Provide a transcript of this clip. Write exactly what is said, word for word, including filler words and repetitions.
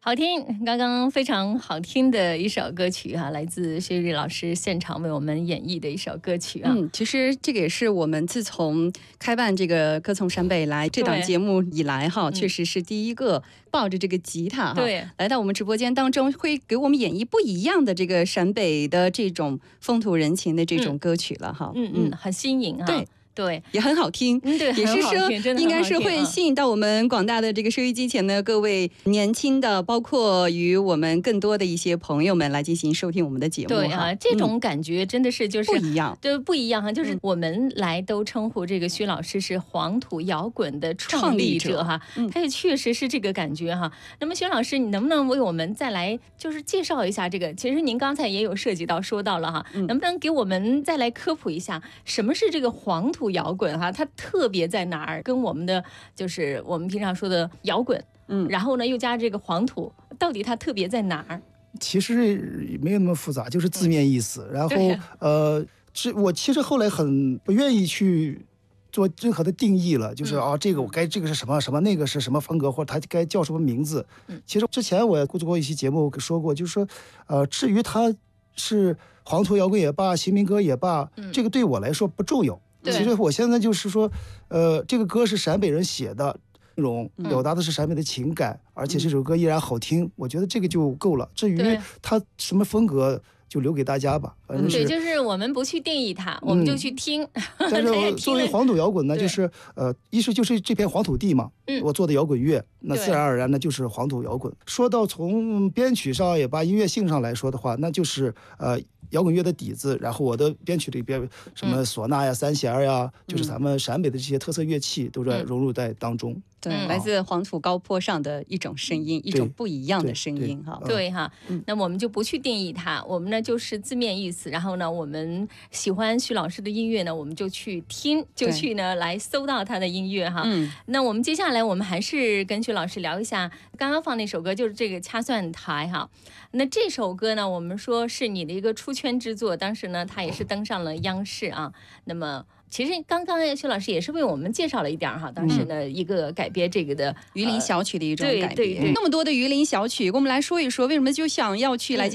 好听，刚刚非常好听的一首歌曲哈、啊，来自薛瑞老师现场为我们演绎的一首歌曲啊。 嗯，其实这个也是我们自从开办这个歌从陕北来这档节目以来哈，确实是第一个抱着这个吉他哈， 对， 来到我们直播间当中，会给我们演绎不一样的这个陕北的这种风土人情的这种歌曲了哈。 嗯 嗯, 嗯，很新颖啊。 对。 对， 也很好听， 嗯，对， 也是说应该是会吸引到我们广大的这个收音机前的各位年轻的，包括与我们更多的一些朋友们来进行收听我们的节目。 对啊，这种感觉真的是就是不一样， 对，不一样哈。就是我们来都称呼这个薛老师是黄土摇滚的创立者哈，他也确实是这个感觉哈。那么薛老师，你能不能为我们再来就是介绍一下这个？其实您刚才也有涉及到说到了哈，能不能给我们再来科普一下什么是这个黄土摇滚哈？它特别在哪儿？跟我们的就是我们平常说的摇滚，嗯，然后呢又加这个黄土，到底它特别在哪儿？ 其实没有那么复杂，就是字面意思。嗯、然后呃，这我其实后来很不愿意去做任何的定义了，就是啊，这个我该这个是什么什么，那个是什么风格，或者它该叫什么名字。嗯，其实之前我也做过一期节目说过，就是说，呃，至于它是黄土摇滚也罢，新民歌也罢，嗯、这个对我来说不重要。其实我现在就是说，呃，这个歌是陕北人写的，内容表达的是陕北的情感，嗯、而且这首歌依然好听，我觉得这个就够了。至于它什么风格，就留给大家吧。反正是对，就是我们不去定义它，我们就去听。嗯、 但是作为黄土摇滚呢，就是呃，一是就是这片黄土地嘛，嗯、我做的摇滚乐，那自然而然呢就是黄土摇滚。说到从编曲上也把音乐性上来说的话，那就是呃。摇滚乐的底子，然后我的编曲里边什么唢呐呀、三弦呀，就是咱们陕北的这些特色乐器都在融入在当中。 对，来自黄土高坡上的一种声音，一种不一样的声音哈。 对哈，那我们就不去定义它，我们呢就是字面意思。然后呢，我们喜欢徐老师的音乐呢，我们就去听，就去呢来搜到他的音乐哈。嗯，那我们接下来我们还是跟徐老师聊一下，刚刚放那首歌就是这个掐算台哈。那这首歌呢，我们说是你的一个出圈之作，当时呢，它也是登上了央视啊。那么。其实刚刚薛老师也是为我们介绍了一点哈，当时呢、嗯、一个改编这个的榆林小曲的一种改编， 对对对， 那么多的榆林小曲，跟我们来说一说，为什么就想要去来